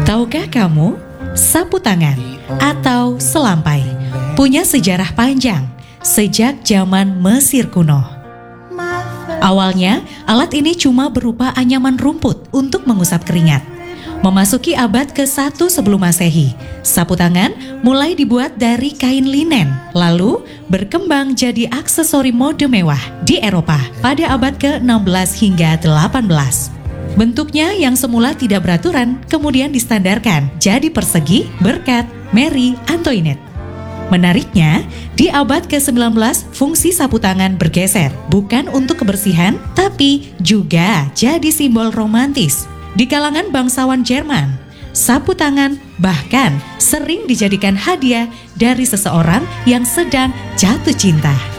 Tahukah kamu, sapu tangan atau selampai punya sejarah panjang sejak zaman Mesir kuno. Awalnya, alat ini cuma berupa anyaman rumput untuk mengusap keringat. Memasuki abad ke-1 sebelum Masehi, sapu tangan mulai dibuat dari kain linen, lalu berkembang jadi aksesori mode mewah di Eropa pada abad ke-16 hingga 18. Bentuknya yang semula tidak beraturan kemudian distandarkan jadi persegi, berkat, Mary, Antoinette. Menariknya, di abad ke-19 fungsi sapu tangan bergeser, bukan untuk kebersihan, tapi juga jadi simbol romantis. Di kalangan bangsawan Jerman, sapu tangan bahkan sering dijadikan hadiah dari seseorang yang sedang jatuh cinta.